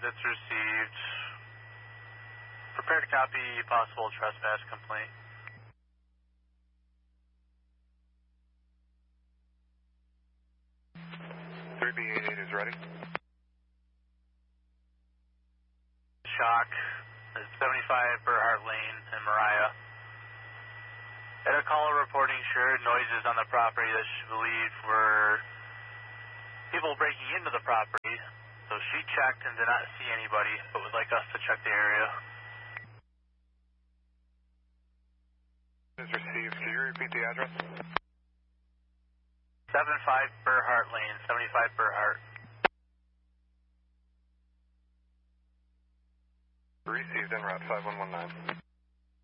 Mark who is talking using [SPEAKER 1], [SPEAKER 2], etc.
[SPEAKER 1] It's received. Prepare to copy possible trespass complaint.
[SPEAKER 2] 3B88 is ready.
[SPEAKER 1] Shock. It's 75 Burhart Lane in Mariah. Had a caller reporting shared noises on the property that she believed were people breaking into the property. So she checked and did not see anybody, but would like us to check the area.
[SPEAKER 2] Is received. Can you repeat the address?
[SPEAKER 1] 75 Burhart Lane, 75 Burhart.
[SPEAKER 2] Received en route 5119.